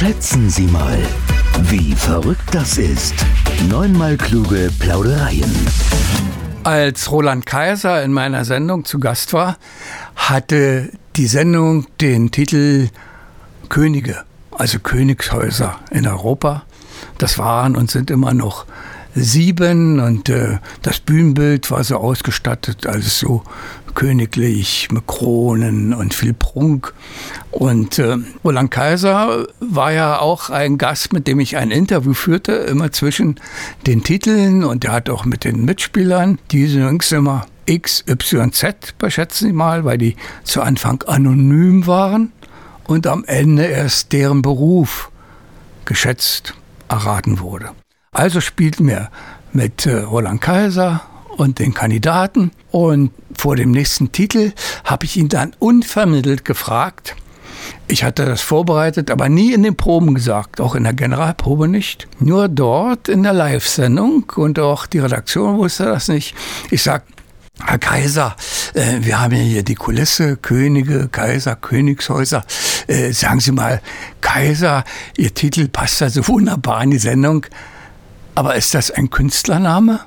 Schätzen Sie mal, wie verrückt das ist. 9-mal kluge Plaudereien. Als Roland Kaiser in meiner Sendung zu Gast war, hatte die Sendung den Titel Könige, also Königshäuser in Europa. Das waren und sind immer noch 7 und das Bühnenbild war so ausgestattet, alles so königlich mit Kronen und viel Prunk. Und Roland Kaiser war ja auch ein Gast, mit dem ich ein Interview führte, immer zwischen den Titeln, und er hat auch mit den Mitspielern, die übrigens immer XYZ, schätzen Sie mal, weil die zu Anfang anonym waren und am Ende erst deren Beruf geschätzt erraten wurde. Also spielten wir mit Roland Kaiser und den Kandidaten, und vor dem nächsten Titel habe ich ihn dann unvermittelt gefragt. Ich hatte das vorbereitet, aber nie in den Proben gesagt, auch in der Generalprobe nicht. Nur dort in der Live-Sendung, und auch die Redaktion wusste das nicht. Ich sag: Herr Kaiser, wir haben hier die Kulisse, Könige, Kaiser, Königshäuser. Sagen Sie mal, Kaiser, Ihr Titel passt da so wunderbar in die Sendung, aber ist das ein Künstlername?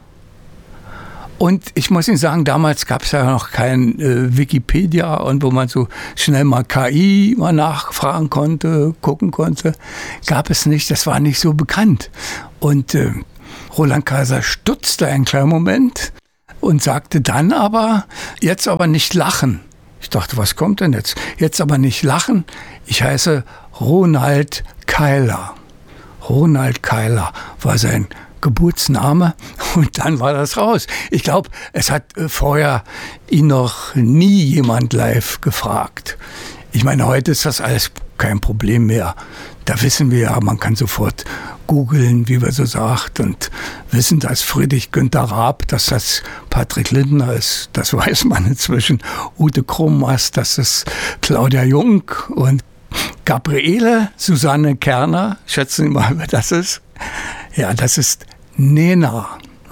Und ich muss Ihnen sagen, damals gab es ja noch kein Wikipedia, und wo man so schnell mal KI mal nachfragen konnte, gucken konnte, gab es nicht. Das war nicht so bekannt. Und Roland Kaiser stutzte einen kleinen Moment und sagte dann aber: Jetzt aber nicht lachen. Ich dachte, was kommt denn jetzt? Jetzt aber nicht lachen. Ich heiße Ronald Keiler. Ronald Keiler war sein Geburtsname, und dann war das raus. Ich glaube, es hat vorher ihn noch nie jemand live gefragt. Ich meine, heute ist das alles kein Problem mehr. Da wissen wir ja, man kann sofort googeln, wie man so sagt, und wissen, dass Friedrich Günther Raab, dass das Patrick Lindner ist. Das weiß man inzwischen. Ute Krummas, das ist Claudia Jung, und Gabriele Susanne Kerner, schätzen Sie mal, wer das ist? Ja, das ist Nena.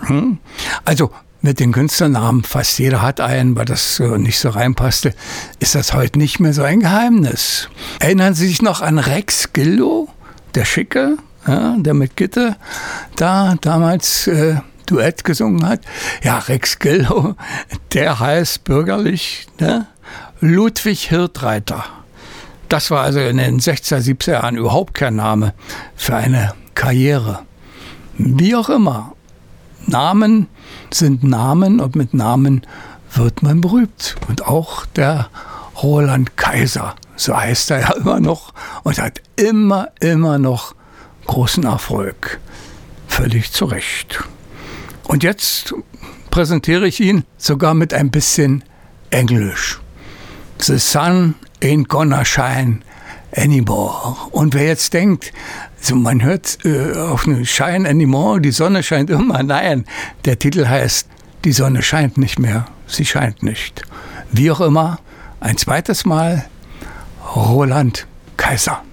Also mit den Künstlernamen, fast jeder hat einen, weil das nicht so reinpasste, ist das heute nicht mehr so ein Geheimnis. Erinnern Sie sich noch an Rex Gildo, der Schicke, ja, der mit Gitte da damals Duett gesungen hat? Ja, Rex Gildo, der heißt bürgerlich, ne? Ludwig Hirtreiter. Das war also in den 60er, 70er Jahren überhaupt kein Name für eine Karriere. Wie auch immer, Namen sind Namen, und mit Namen wird man berühmt. Und auch der Roland Kaiser, so heißt er ja immer noch, und hat immer noch großen Erfolg. Völlig zu Recht. Und jetzt präsentiere ich ihn sogar mit ein bisschen Englisch. The sun ain't gonna shine anymore. Und wer jetzt denkt, also man hört auf eine Shine anymore, die Sonne scheint immer. Nein, der Titel heißt: Die Sonne scheint nicht mehr, sie scheint nicht. Wie auch immer, ein zweites Mal Roland Kaiser.